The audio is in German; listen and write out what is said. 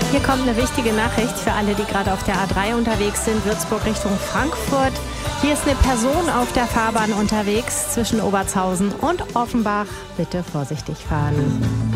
Hier kommt eine wichtige Nachricht für alle, die gerade auf der A3 unterwegs sind, Würzburg Richtung Frankfurt. Hier ist eine Person auf der Fahrbahn unterwegs zwischen Obertshausen und Offenbach. Bitte vorsichtig fahren.